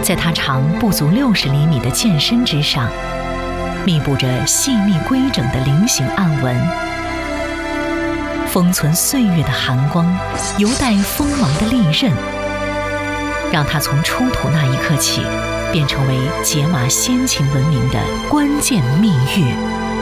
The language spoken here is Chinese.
在它长不足60厘米的剑身之上，密布着细密规整的菱形暗纹，封存岁月的寒光，犹带锋芒的利刃，让它从出土那一刻起，便成为解码先秦文明的关键秘域。